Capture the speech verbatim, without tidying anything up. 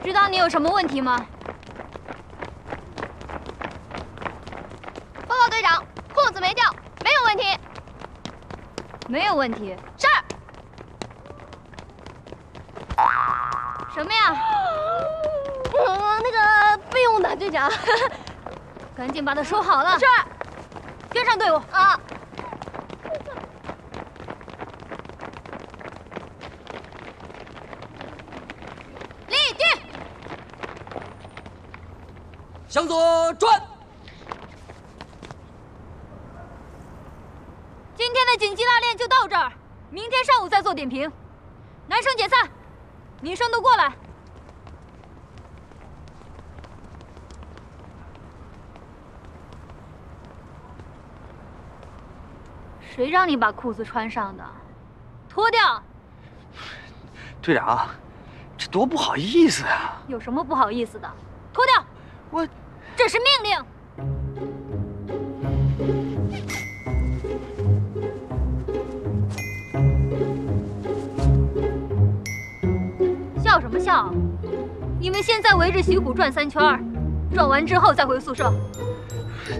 知道你有什么问题吗？ 报告队长，裤子没掉，没有问题。 没有问题。 是。 什么呀？ 嗯，那个备用的，队长。 赶紧把它收好了。 是。 跟上队伍啊。立定。 向左转。 今天的紧急拉练就到这儿，明天上午再做点评。男生解散，女生都过来。谁让你把裤子穿上的？脱掉！ 队长，这多不好意思啊！ 有什么不好意思的？脱掉！ 我， 这是命令。笑什么笑？你们现在围着习虎转三圈，转完之后再回宿舍。